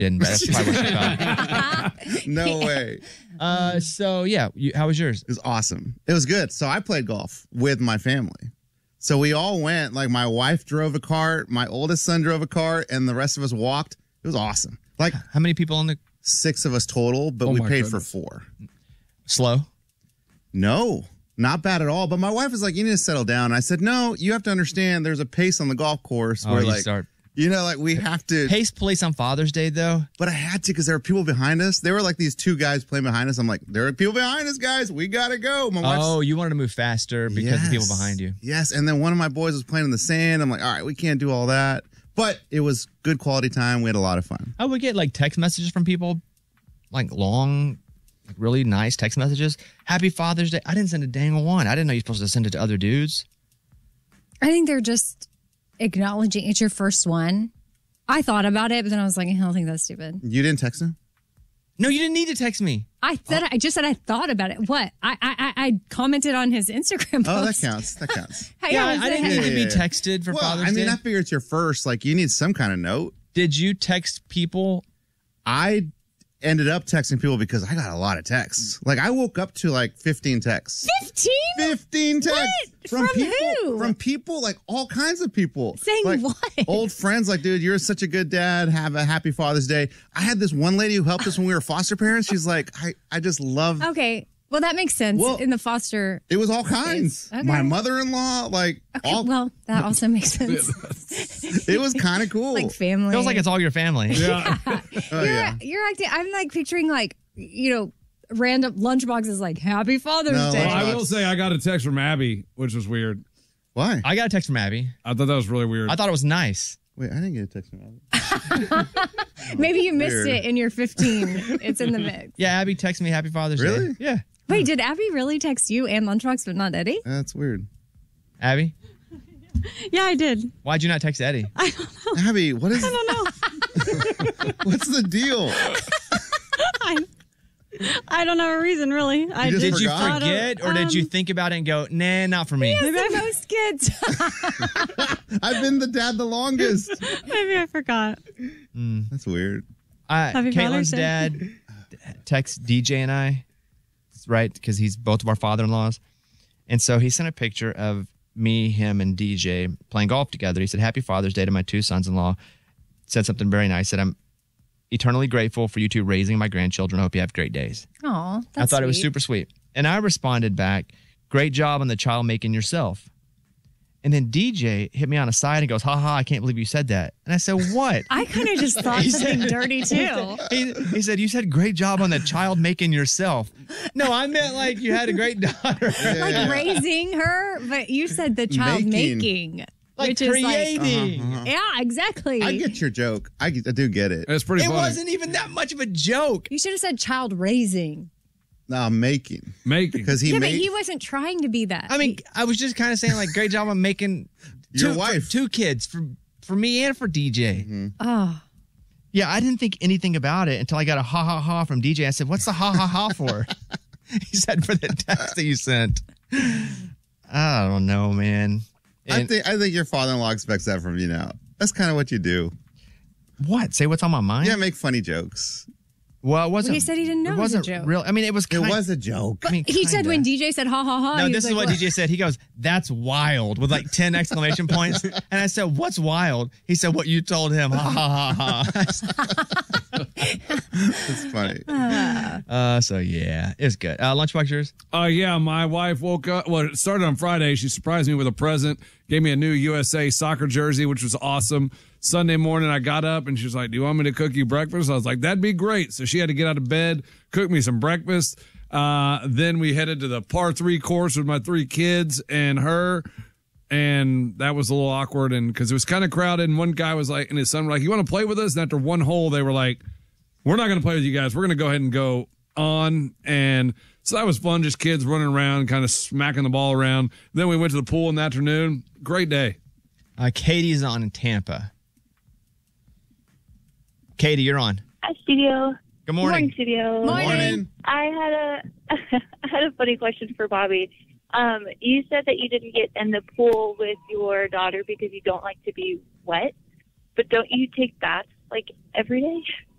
didn't, but that's probably what she thought. No way. So, yeah, how was yours? It was awesome. It was good. So I played golf with my family. So we all went. Like, my wife drove a cart, my oldest son drove a cart, and the rest of us walked. It was awesome. Like, How many people on the 6 of us total, but we my paid goodness. for 4. slow? No, not bad at all. But my wife was like, you need to settle down. And I said, no, you have to understand there's a pace on the golf course where, you like, start. like, we have to. Pace police on Father's Day, though? But I had to because there were people behind us. There were like these 2 guys playing behind us. I'm like, there are people behind us, guys. We got to go. My wife's, Oh, you wanted to move faster because of the people behind you. Yes. And then one of my boys was playing in the sand. I'm like, all right, we can't do all that. But it was good quality time. We had a lot of fun. I would get like text messages from people, like long, like really nice text messages. Happy Father's Day. I didn't send a dang one. I didn't know you're supposed to send it to other dudes. I think they're just acknowledging it's your first one. I thought about it, but then I was like, I don't think that's stupid. You didn't text him? No, you didn't need to text me. I just said I thought about it. What? I commented on his Instagram post. Oh, that counts. That counts. Yeah, I didn't need to be texted for Well, Father's I mean, Day. I figure it's your first. Like, you need some kind of note. Did you text people? I ended up texting people because I got a lot of texts. Like, I woke up to like 15 texts. 15? 15 texts. What? From people, who? From people, like all kinds of people. Saying like, what? Old friends, like, dude, you're such a good dad. Have a happy Father's Day. I had this one lady who helped us when we were foster parents. She's like, I just love. Okay. Well, that makes sense Well, in the foster. It was all kinds. Okay. My mother-in-law, like, Okay, well, that also makes sense. it was kind of cool. Like family. Feels like it's all your family. Yeah. Oh, yeah. You're acting. I'm like picturing like random lunchboxes like Happy Father's No, Day. Well, I will say I got a text from Abby, which was weird. Why? I got a text from Abby. I thought that was really weird. I thought it was nice. Wait, I didn't get a text from Abby. Maybe you missed Weird. it in your 15. It's in the mix. Yeah, Abby texted me Happy Father's Day. Really? Yeah. Wait, did Abby really text you and Lunchbox, but not Eddie? That's weird. Abby, Yeah, I did. why'd you not text Eddie? Abby, what is? I don't know. What's the deal? I don't have a reason, really. I just Did you forgot? forget or did you think about it and go, nah, not for me? Maybe I, Most kids. I've been the dad the longest. maybe I forgot. That's weird. Happy Caitlin's Father's Day. dad texts DJ and I, right? Because he's both of our father-in-laws. And so he sent a picture of me, him, and DJ playing golf together. He said, Happy Father's Day to my 2 sons-in-law. Said something very nice. Said, I'm eternally grateful for you two raising my grandchildren. I hope you have great days. Aw, I thought it was super sweet. And I responded back, great job on the child making yourself. And then DJ hit me on the side and goes, ha, I can't believe you said that. And I said, what? I kind of just thought something dirty too. He said, you said great job on the child making yourself. No, I meant like you had a great daughter. Like raising her, but you said the child making. Like which is creating. yeah, exactly. I get your joke. I do get it. It's pretty It funny. wasn't even that much of a joke. You should have said child raising. No, making. Making. Because he Yeah, but made he wasn't trying to be that. I mean, I was just kind of saying like great job on making Your wife. 2 kids for me and for DJ. oh, Yeah, I didn't think anything about it until I got a ha from DJ. I said, what's the ha for? He said, for the text that you sent. I don't know, man. I think your father-in-law expects that from you now. That's kind of what you do. What? Say what's on my mind? Yeah, make funny jokes. Well, it wasn't. he said he didn't know it it was a wasn't joke. real. I mean, it was. It was a joke. I mean, he said kinda. when DJ said ha ha ha. No, he this was is like, what DJ said. He goes, "That's wild," with like 10 exclamation points. And I said, "What's wild?" He said, "What you told him." Ha ha ha. It's funny. So yeah, it was good. Lunchbox yours? Yeah, my wife woke up. Well, it started on Friday. She surprised me with a present, gave me a new USA soccer jersey, which was awesome. Sunday morning, I got up and she was like, do you want me to cook you breakfast? I was like, that'd be great. So she had to get out of bed, cook me some breakfast. Then we headed to the par 3 course with my 3 kids and her. And that was a little awkward. And because it was kind of crowded. And one guy was like, and his son were like, you want to play with us? And after one hole, they were like, we're not going to play with you guys. We're going to go ahead and go on. And so that was fun. Just kids running around, kind of smacking the ball around. Then we went to the pool in the afternoon. Great day. Katie's on in Tampa. Katie, you're on. Hi, studio. Good morning. Studio. Morning. I had a funny question for Bobby. You said that you didn't get in the pool with your daughter because you don't like to be wet, but don't you take baths like every day?